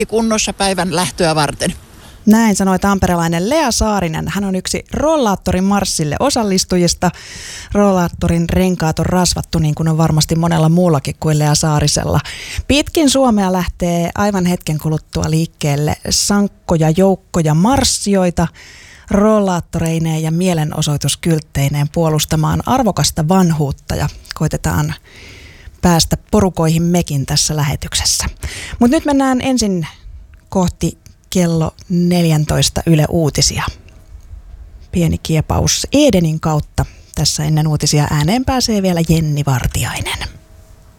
kunnossa päivän lähtöä varten. Näin sanoi tamperelainen Lea Saarinen. Hän on yksi rollaattorin marssille osallistujista. Rollaattorin renkaat on rasvattu niin kuin on varmasti monella muullakin kuin Lea Saarisella. Pitkin Suomea lähtee aivan hetken kuluttua liikkeelle sankkoja joukkoja marssijoita rollaattoreineen ja mielenosoituskyltteineen puolustamaan arvokasta vanhuutta ja koitetaan päästä porukoihin mekin tässä lähetyksessä. Mutta nyt mennään ensin kohti kello 14 Yle Uutisia. Pieni kiepaus Edenin kautta. Tässä ennen uutisia ääneen pääsee vielä Jenni Vartiainen.